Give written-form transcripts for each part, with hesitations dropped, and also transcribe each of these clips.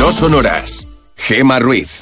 No sonoras. Gema Ruiz.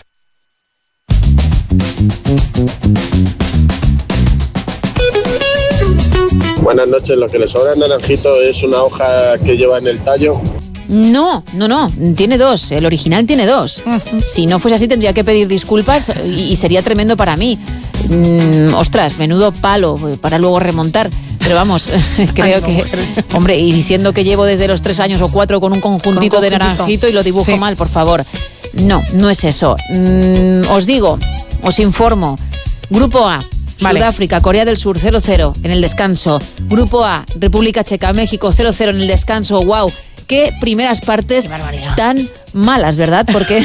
Buenas noches, lo que le sobra al naranjito es una hoja que lleva en el tallo. No, tiene dos, el original tiene dos. Si no fuese así tendría que pedir disculpas y sería tremendo para mí. Ostras, menudo palo para luego remontar. Pero vamos, creo que... Hombre, y diciendo que llevo desde los 3 años o 4 con un conjuntito de naranjito y lo dibujo mal, por favor. No es eso. Os digo, os informo. Grupo A. Vale. Sudáfrica, Corea del Sur 0-0 en el descanso. Grupo A, República Checa, México 0-0 en el descanso. ¡Wow! Qué primeras partes tan malas, ¿verdad? Porque...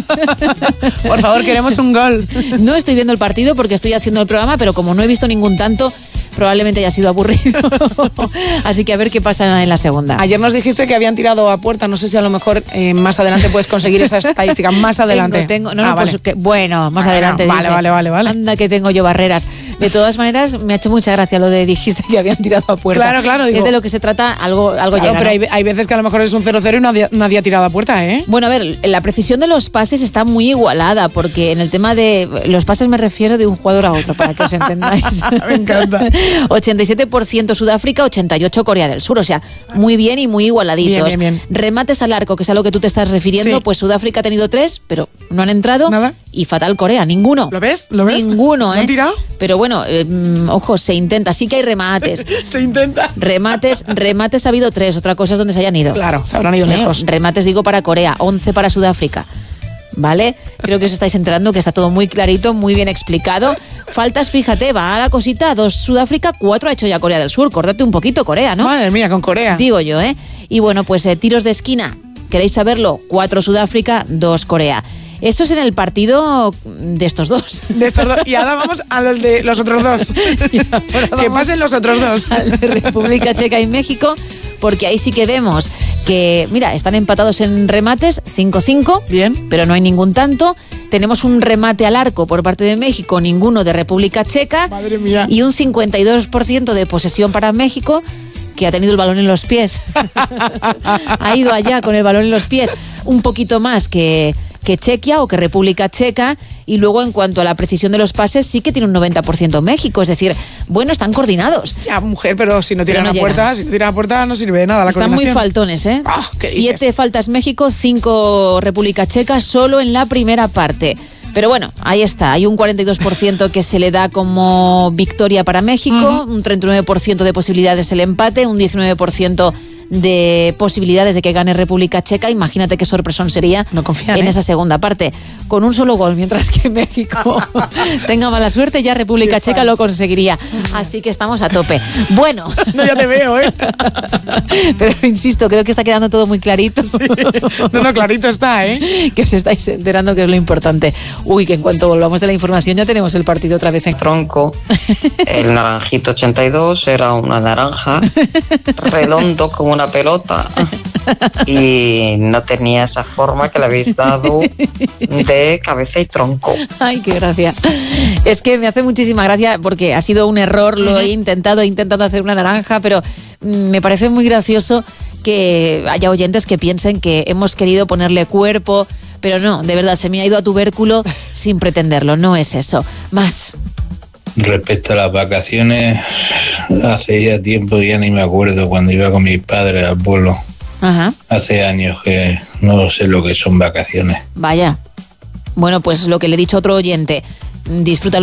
Por favor, queremos un gol. No estoy viendo el partido porque estoy haciendo el programa, pero como no he visto ningún tanto, probablemente haya sido aburrido. Así que a ver qué pasa en la segunda. Ayer nos dijiste que habían tirado a puerta. No sé si a lo mejor más adelante puedes conseguir esa estadística. Más adelante. Tengo. Vale. Pues bueno, más adelante. Vale. Anda que tengo yo barreras. De todas maneras, me ha hecho mucha gracia lo de dijiste que habían tirado a puerta. Claro. Digo, es de lo que se trata, algo llega. Pero hay veces que a lo mejor es un 0-0 y nadie ha tirado a puerta, ¿eh? Bueno, a ver, la precisión de los pases está muy igualada, porque en el tema de los pases me refiero de un jugador a otro, para que os entendáis. Me encanta. 87% Sudáfrica, 88% Corea del Sur, o sea, muy bien y muy igualaditos. Bien. Remates al arco, que es a lo que tú te estás refiriendo, pues Sudáfrica ha tenido 3, pero no han entrado. Nada. Y fatal Corea, ninguno. ¿Lo ves? Ninguno, ¿No han tirado? Pero bueno, ojo, se intenta, sí que hay remates. Se intenta. Remates ha habido 3, otra cosa es donde se hayan ido. Claro, se habrán ido lejos. Remates digo para Corea, 11 para Sudáfrica. ¿Vale? Creo que os estáis enterando que está todo muy clarito, muy bien explicado. Faltas, fíjate, va a la cosita, 2 Sudáfrica, 4 ha hecho ya Corea del Sur. Córdate un poquito, Corea, ¿no? Madre mía, con Corea. Digo yo, ¿eh? Y bueno, pues tiros de esquina, ¿queréis saberlo? 4 Sudáfrica, 2 Corea. Eso es en el partido de estos dos. Y ahora vamos a los de los otros dos. Que pasen los otros dos. Al de República Checa y México, porque ahí sí que vemos que, mira, están empatados en remates, 5-5. Bien. Pero no hay ningún tanto. Tenemos un remate al arco por parte de México, ninguno de República Checa. Madre mía. Y un 52% de posesión para México, que ha tenido el balón en los pies. Ha ido allá con el balón en los pies. Un poquito más que Chequia o que República Checa, y luego en cuanto a la precisión de los pases sí que tiene un 90% México, es decir, bueno, están coordinados. Ya, mujer, pero si no tiran a puerta no sirve de nada la están coordinación. Muy faltones, ¿eh? 7 dices? faltas México, 5 República Checa, solo en la primera parte. Pero bueno, ahí está, hay un 42% que se le da como victoria para México, un 39% de posibilidades el empate, un 19% de posibilidades de que gane República Checa. Imagínate qué sorpresón sería en esa segunda parte, con un solo gol, mientras que México tenga mala suerte, ya República Checa lo conseguiría. Así que estamos a tope. Bueno. No, ya te veo, ¿eh? Pero insisto, creo que está quedando todo muy clarito. Sí. No, clarito está, ¿eh? Que os estáis enterando, que es lo importante. Uy, que en cuanto volvamos de la información ya tenemos el partido otra vez en tronco. El naranjito 82 era una naranja redondo como una pelota y no tenía esa forma que le habéis dado de cabeza y tronco. Ay, qué gracia. Es que me hace muchísima gracia porque ha sido un error, lo he intentado hacer una naranja, pero me parece muy gracioso que haya oyentes que piensen que hemos querido ponerle cuerpo, pero no, de verdad, se me ha ido a tubérculo sin pretenderlo, no es eso. Más. Respecto a las vacaciones, hace ya tiempo, ya ni me acuerdo, cuando iba con mis padres al pueblo. Ajá. Hace años que no sé lo que son vacaciones. Vaya. Bueno, pues lo que le he dicho a otro oyente, disfruta